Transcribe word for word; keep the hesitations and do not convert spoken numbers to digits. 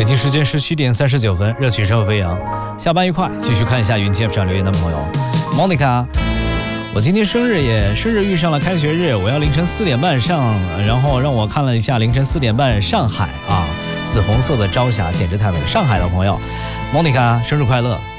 京时间十七点三十九分，热曲声飞扬，下班愉快。继续看一下云节目上留言的朋友 Monica， 我今天生日耶，生日遇上了开学日，我要凌晨四点半上，然后让我看了一下凌晨四点半上海啊，紫红色的朝霞简直太美。上海的朋友 Monica 生日快乐，